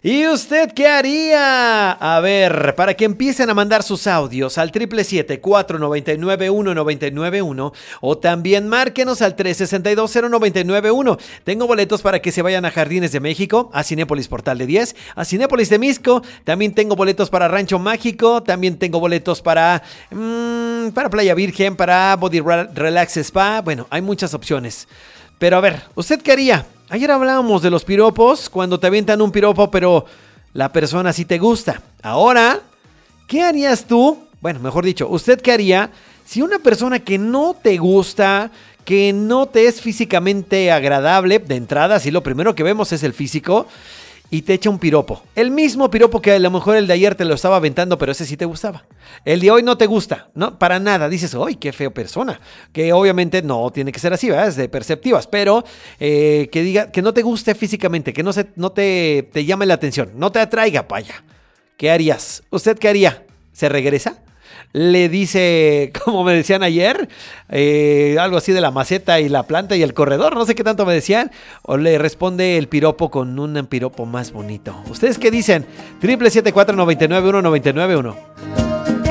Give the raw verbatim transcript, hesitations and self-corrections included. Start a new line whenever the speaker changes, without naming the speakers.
¿Y usted qué haría? A ver, para que empiecen a mandar sus audios al siete siete siete, cuatro nueve nueve, uno nueve nueve uno o también márquenos al tres seis dos, cero nueve nueve uno. Tengo boletos para que se vayan a Jardines de México, a Cinépolis Portal de diez, a Cinépolis de Misco. También tengo boletos para Rancho Mágico. También tengo boletos para, mmm, para Playa Virgen, para Body Relax Spa. Bueno, hay muchas opciones. Pero a ver, ¿usted qué haría? Ayer hablábamos de los piropos, cuando te avientan un piropo, pero la persona sí te gusta. Ahora, ¿qué harías tú? Bueno, mejor dicho, ¿usted qué haría si una persona que no te gusta, que no te es físicamente agradable, de entrada, si lo primero que vemos es el físico, y te echa un piropo? El mismo piropo que a lo mejor el de ayer te lo estaba aventando, pero ese sí te gustaba. El de hoy no te gusta, ¿no? Para nada. Dices, ¡ay, qué feo persona! Que obviamente no tiene que ser así, ¿verdad? Es de perceptivas, pero eh, que diga, que no te guste físicamente, que no, se, no te, te llame la atención, no te atraiga, vaya. ¿Qué harías? ¿Usted qué haría? ¿Se regresa? Le dice, como me decían ayer, eh, algo así de la maceta y la planta y el corredor, no sé qué tanto me decían, o le responde el piropo con un piropo más bonito. ¿Ustedes qué dicen? siete siete siete, cuatro nueve nueve, uno nueve nueve uno.